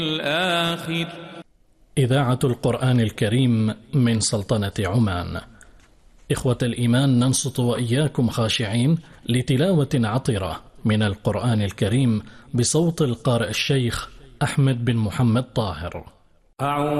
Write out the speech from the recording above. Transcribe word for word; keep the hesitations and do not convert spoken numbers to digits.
الآخر. إذاعة القرآن الكريم من سلطنة عمان. إخوة الإيمان، ننصت وإياكم خاشعين لتلاوة عطرة من القرآن الكريم بصوت القارئ الشيخ أحمد بن محمد طاهر.